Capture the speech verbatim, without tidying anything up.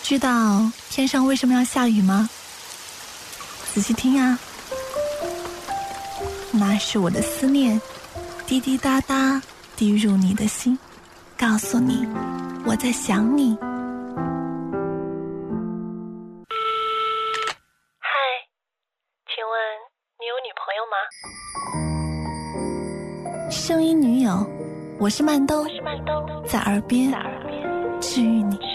知道天上为什么要下雨吗？仔细听啊，那是我的思念滴滴答答滴入你的心，告诉你我在想你。 嗨，请问你有女朋友吗？ 声音女友，我是曼兜， 我是曼兜， 在耳边在耳边治愈你。